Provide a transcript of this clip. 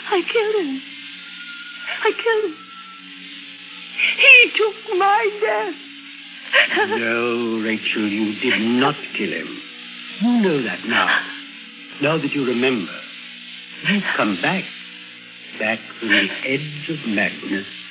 I killed him. I killed him. He took my death. No, Rachel, you did not kill him. You know that now. Now that you remember, you've come back from the edge of madness.